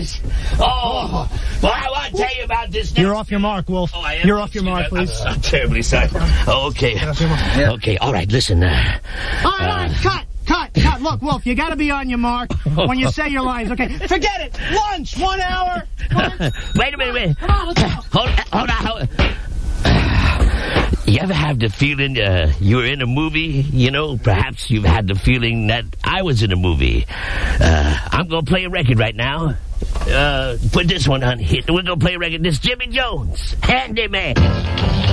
this? Oh, well, I want to tell you about this. You're off your mark, Wolf. Oh, I am. You're off your mark, please. I'm terribly sorry. Okay. Okay, all right, listen. All right, cut. Look, Wolf, you got to be on your mark when you say your lines, okay? Forget it. Lunch, 1 hour. Wait a minute. Come on, let's go. Hold on. You ever have the feeling you were in a movie? You know, perhaps you've had the feeling that I was in a movie. I'm going to play a record right now. Put this one on here. We're going to play a record. This is Jimmy Jones, Handyman.